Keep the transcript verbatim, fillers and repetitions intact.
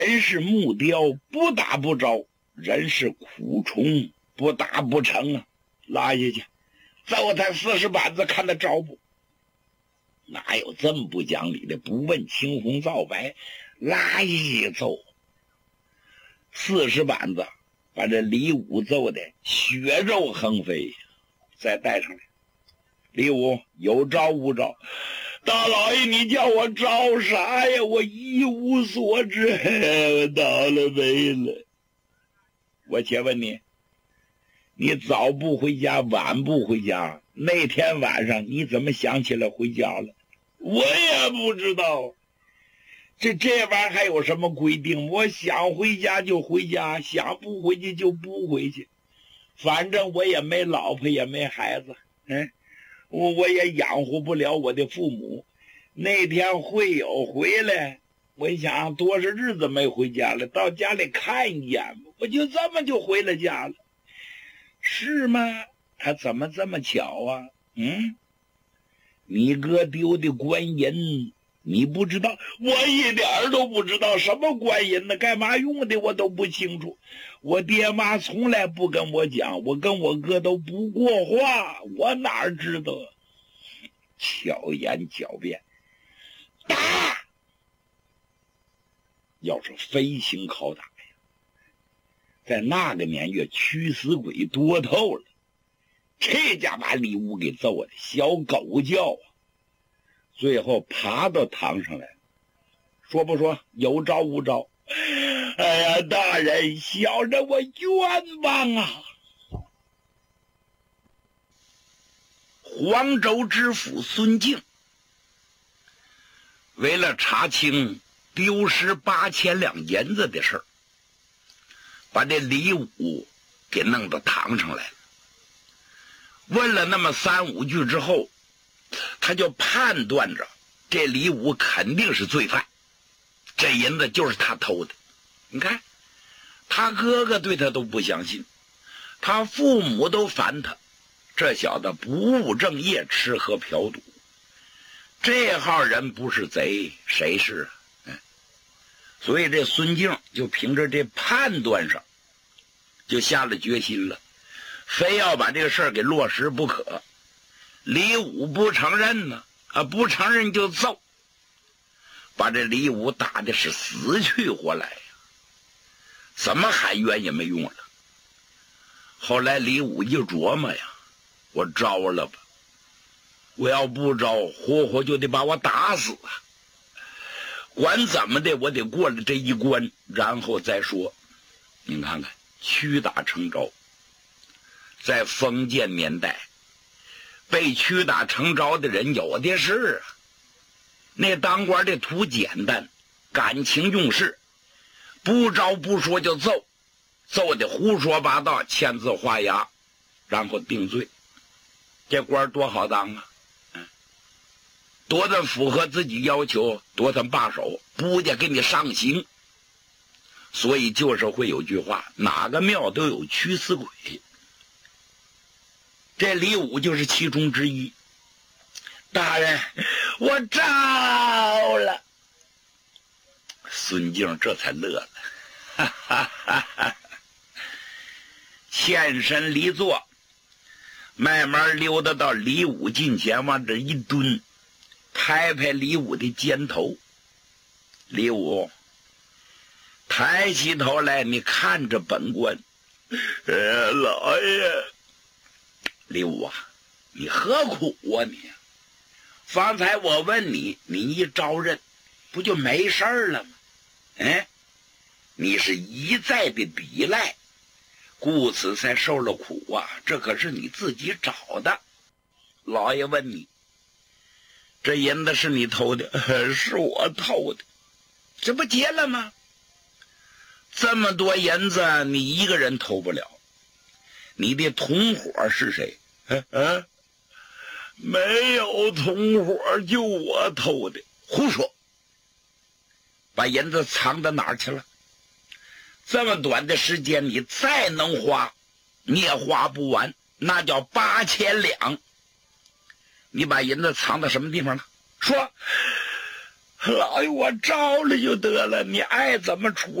人是木雕，不打不着；人是苦虫，不打不成啊！拉下去，揍他四十板子，看他着不？哪有这么不讲理的？不问青红皂白，拉一揍，四十板子，把这李武揍的血肉横飞。再带上来，李武有招无招？大老爷，你叫我招啥呀？我一无所知，我倒了霉了。我且问你，你早不回家，晚不回家？那天晚上你怎么想起来回家了？我也不知道。这这玩意儿还有什么规定？我想回家就回家，想不回去就不回去。反正我也没老婆，也没孩子，嗯。我我也养活不了我的父母，那天会有回来，我想多少日子没回家了，到家里看一眼，我就这么就回了家了，是吗？他怎么这么巧啊？嗯，你哥丢的官银，你不知道？我一点都不知道什么官银呢，干嘛用的我都不清楚。我爹妈从来不跟我讲，我跟我哥都不过话，我哪知道？巧言狡辩，打！要是飞行拷打呀，在那个年月驱死鬼多透了，这家把李武给揍的小狗叫啊！最后爬到堂上来，说不说有招无招？哎呀，大人，小人我冤枉啊！黄州知府孙敬为了查清丢失八千两银子的事儿，把这李武给弄到堂上来了。问了那么三五句之后，他就判断着这李武肯定是罪犯，这银子就是他偷的。你看，他哥哥对他都不相信，他父母都烦他，这小子不务正业，吃喝嫖赌，这号人不是贼谁是啊？嗯，所以这孙敬就凭着这判断上就下了决心了，非要把这个事儿给落实不可。李武不承认呢，啊，不承认就揍，把这李武打的是死去活来呀，怎么喊冤也没用了。后来李武一琢磨呀，我招了吧，我要不招，活活就得把我打死啊！管怎么的，我得过了这一关，然后再说。你看看，屈打成招，在封建年代，被屈打成招的人有的是啊。那当官的图简单，感情用事，不招不说就揍，揍的胡说八道，签字画押，然后定罪。这官多好当啊！嗯，多的符合自己要求，多的罢手，不得给你上刑。所以就是会有句话，哪个庙都有驱死鬼。这李武就是其中之一。大人，我招了。孙敬这才乐了，哈哈哈哈！欠身离座，慢慢溜达到李武近前，往这一蹲，拍拍李武的肩头。李武抬起头来，你看着本官。呃，老爷。李武啊，你何苦啊你？方才我问你，你一招认，不就没事了吗？哎，你是一再的抵赖，故此才受了苦啊！这可是你自己找的。老爷问你，这银子是你偷的？是我偷的。这不结了吗？这么多银子，你一个人偷不了。你的同伙是谁？啊啊，没有同伙，就我偷的。胡说！把银子藏到哪儿去了？这么短的时间，你再能花，你也花不完，那叫八千两。你把银子藏到什么地方了？说， 老爷，我招了就得了，你爱怎么处